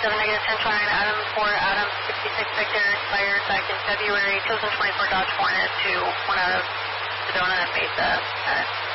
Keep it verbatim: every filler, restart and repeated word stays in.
seven negative ten twenty-nine, Adam four, Adam sixty-six Victor, expired back in February, two thousand twenty-four Dodge Hornet to one out of Sedona and Mesa. Uh,